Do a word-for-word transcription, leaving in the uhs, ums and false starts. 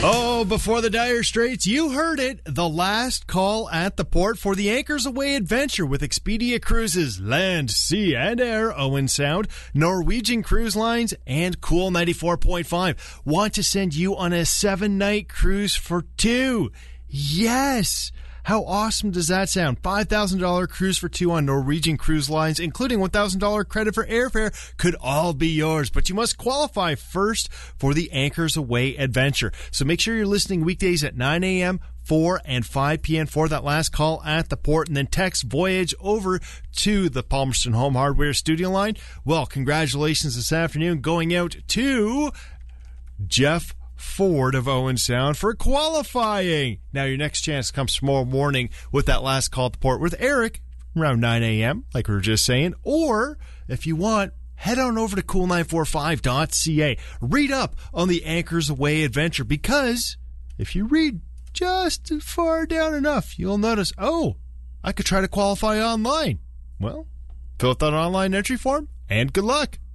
Oh, before the Dire Straits, you heard it. The last call at the port for the Anchors Away adventure with Expedia Cruises, Land, Sea, and Air, Owen Sound, Norwegian Cruise Lines, and Cool ninety-four point five. Want to send you on a seven-night cruise for two. Yes! How awesome does that sound? five thousand dollars cruise for two on Norwegian Cruise Lines, including one thousand dollars credit for airfare, could all be yours. But you must qualify first for the Anchors Away adventure. So make sure you're listening weekdays at nine a.m., four and five p.m. for that last call at the port, and then text Voyage over to the Palmerston Home Hardware studio line. Well, congratulations this afternoon going out to Jeff Ford of Owen Sound for qualifying. Now your next chance comes tomorrow morning with that last call at the port with Eric around nine a.m. like we were just saying. Or if you want, head on over to cool nine four five dot c a. Read up on the Anchors Away adventure, because if you read just far down enough, you'll notice, oh, I could try to qualify online. Well, fill out that online entry form and good luck.